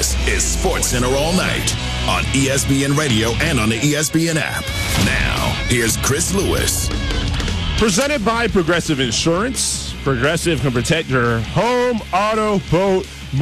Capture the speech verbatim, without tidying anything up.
This is SportsCenter All Night on E S P N Radio and on the E S P N app. Now, here's Chris Lewis. Presented by Progressive Insurance. Progressive can protect your home, auto, boat,